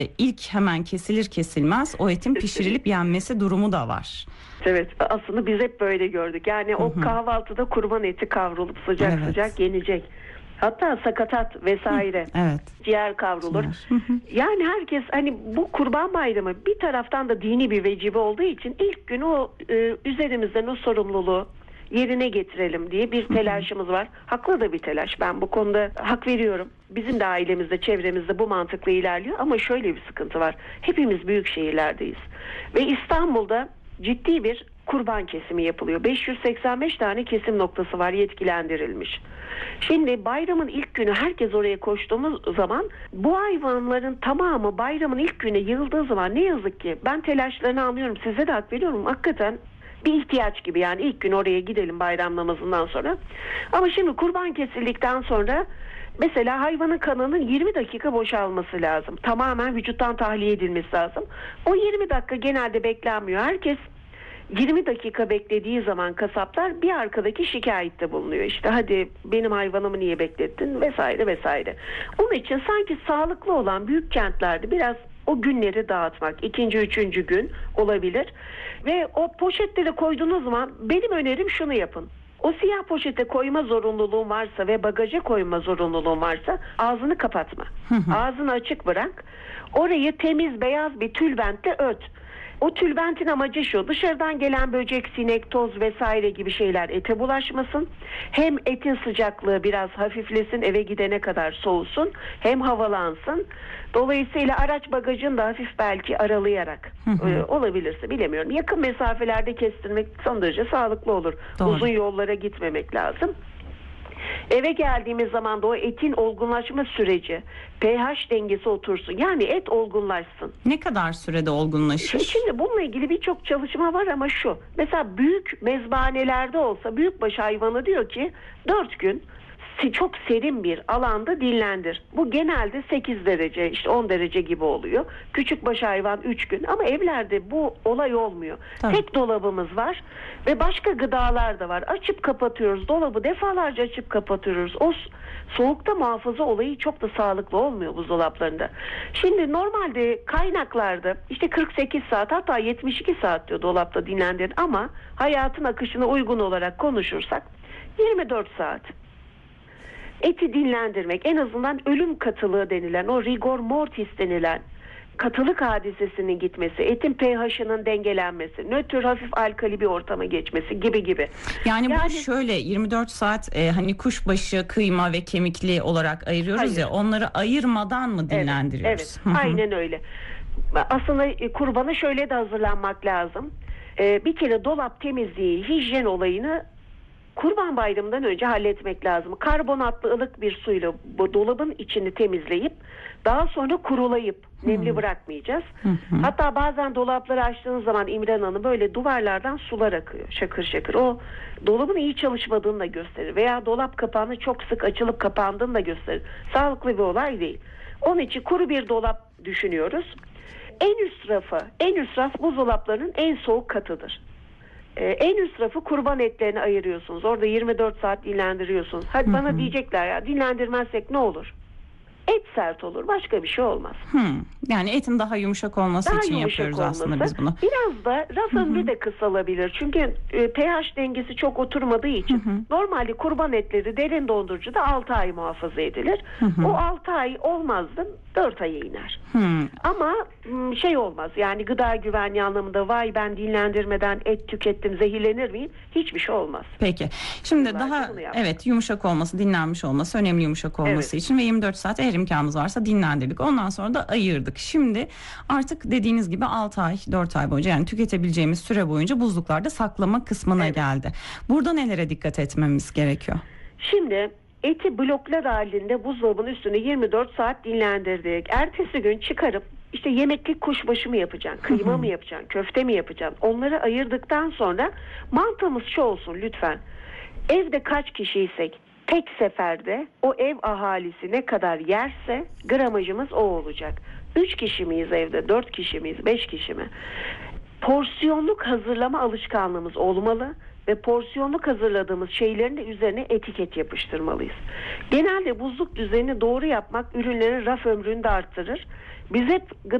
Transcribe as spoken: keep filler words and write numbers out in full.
İlk hemen kesilir kesilmez o etin pişirilip yenmesi durumu da var. Evet, aslında biz hep böyle gördük. Yani o hı hı. kahvaltıda kurban eti kavrulup sıcak evet. sıcak yenecek. Hatta sakatat vesaire. Evet. Ciğer kavrulur. Ciğer. Yani herkes hani bu Kurban Bayramı bir taraftan da dini bir vecibe olduğu için ilk gün o e, üzerimizden o sorumluluğu yerine getirelim diye bir telaşımız var. Haklı da bir telaş. Ben bu konuda hak veriyorum. Bizim de ailemizde, çevremizde bu mantıkla ilerliyor ama şöyle bir sıkıntı var. Hepimiz büyük şehirlerdeyiz. Ve İstanbul'da ciddi bir kurban kesimi yapılıyor. beş yüz seksen beş tane kesim noktası var yetkilendirilmiş. Şimdi bayramın ilk günü herkes oraya koştuğumuz zaman bu hayvanların tamamı bayramın ilk günü yığıldığı zaman ne yazık ki ben telaşlarını anlıyorum. Size de hak veriyorum. Hakikaten bir ihtiyaç gibi, yani ilk gün oraya gidelim bayram namazından sonra. Ama şimdi kurban kesildikten sonra mesela hayvanın kanının yirmi dakika boşalması lazım. Tamamen vücuttan tahliye edilmesi lazım. O yirmi dakika genelde beklenmiyor. Herkes yirmi dakika beklediği zaman kasaplar bir arkadaki şikayette bulunuyor. İşte hadi benim hayvanımı niye beklettin vesaire vesaire. Onun için sanki sağlıklı olan büyük kentlerde biraz o günleri dağıtmak, ikinci, üçüncü gün olabilir. Ve o poşetlere koyduğunuz zaman benim önerim şunu yapın. O siyah poşete koyma zorunluluğun varsa ve bagaja koyma zorunluluğun varsa ağzını kapatma. Hı hı. Ağzını açık bırak. Orayı temiz beyaz bir tülbentle ört. O tülbentin amacı şu: dışarıdan gelen böcek, sinek, toz vesaire gibi şeyler ete bulaşmasın. Hem etin sıcaklığı biraz hafiflesin, eve gidene kadar soğusun. Hem havalansın. Dolayısıyla araç bagajını da hafif belki aralayarak hı hı. E, olabilirse, bilemiyorum. Yakın mesafelerde kestirmek son derece sağlıklı olur. Doğru. Uzun yollara gitmemek lazım. Eve geldiğimiz zaman da o etin olgunlaşma süreci, pH dengesi otursun. Yani et olgunlaşsın. Ne kadar sürede olgunlaşır? Şimdi bununla ilgili birçok çalışma var ama şu. Mesela büyük mezbanelerde olsa büyükbaş hayvanı diyor ki dört gün çok serin bir alanda dinlendir. Bu genelde sekiz derece, işte on derece gibi oluyor. Küçükbaş hayvan üç gün ama evlerde bu olay olmuyor. Tabii. Tek dolabımız var ve başka gıdalar da var. Açıp kapatıyoruz. Dolabı defalarca açıp kapatıyoruz. O soğukta muhafaza olayı çok da sağlıklı olmuyor buzdolaplarında. Şimdi normalde kaynaklarda işte kırk sekiz saat, hatta yetmiş iki saat diyor dolapta dinlendirin ama hayatın akışına uygun olarak konuşursak yirmi dört saat. Eti dinlendirmek, en azından ölüm katılığı denilen, o rigor mortis denilen katılık hadisesinin gitmesi, etin pH'ının dengelenmesi, nötr hafif alkali bir ortama geçmesi gibi gibi. Yani, yani bu şöyle yirmi dört saat e, hani kuşbaşı, kıyma ve kemikli olarak ayırıyoruz hayır. ya, onları ayırmadan mı dinlendiriyoruz? Evet, evet. Aynen öyle. Aslında e, kurbana şöyle de hazırlanmak lazım. E, bir kere dolap temizliği, hijyen olayını Kurban Bayramı'ndan önce halletmek lazım. Karbonatlı ılık bir suyla bu dolabın içini temizleyip daha sonra kurulayıp nemli hmm. bırakmayacağız. Hmm. Hatta bazen dolapları açtığınız zaman İmran Hanım böyle duvarlardan sular akıyor. Şakır şakır. O dolabın iyi çalışmadığını da gösterir. Veya dolap kapağını çok sık açılıp kapandığını da gösterir. Sağlıklı bir olay değil. Onun için kuru bir dolap düşünüyoruz. En üst rafı, en üst raf buzdolaplarının en soğuk katıdır. Ee, en üst rafı kurban etlerini ayırıyorsunuz. Orada yirmi dört saat dinlendiriyorsunuz. Hadi hı hı. bana diyecekler ya, dinlendirmezsek ne olur? Et sert olur. Başka bir şey olmaz. Hmm. Yani etin daha yumuşak olması daha için yumuşak yapıyoruz olması. Aslında biz bunu. Biraz da raf ömrü de kısalabilir. Çünkü e, pH dengesi çok oturmadığı için hı hı. normalde kurban etleri derin dondurucuda altı ay muhafaza edilir. Hı hı. O altı ay olmazdı, dört aya iner. Hı. Ama şey olmaz. Yani gıda güvenliği anlamında vay ben dinlendirmeden et tükettim, zehirlenir miyim? Hiçbir şey olmaz. Peki. Şimdi Bunlar daha evet yumuşak olması, dinlenmiş olması önemli, yumuşak olması evet. için ve yirmi dört saat eğer imkanımız varsa dinlendirdik. Ondan sonra da ayırdık. Şimdi artık dediğiniz gibi altı ay, dört ay boyunca, yani tüketebileceğimiz süre boyunca buzluklarda saklama kısmına evet. geldi. Burada nelere dikkat etmemiz gerekiyor? Şimdi eti bloklar halinde buzdolabının üstünde yirmi dört saat dinlendirdik. Ertesi gün çıkarıp işte yemeklik kuşbaşı mı yapacaksın, kıyma mı yapacaksın, köfte mi yapacaksın? Onları ayırdıktan sonra mantığımız şu olsun lütfen. Evde kaç kişiysek tek seferde o ev ahalisi ne kadar yerse gramajımız o olacak. Üç kişi miyiz evde, dört kişi miyiz, beş kişi mi? Porsiyonluk hazırlama alışkanlığımız olmalı ve porsiyonluk hazırladığımız şeylerin de üzerine etiket yapıştırmalıyız. Genelde buzluk düzenini doğru yapmak ürünlerin raf ömrünü de arttırır. Biz hep